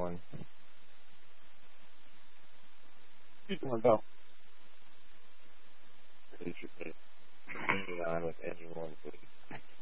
anyone. You don't know. You should say hanging on with anyone, please.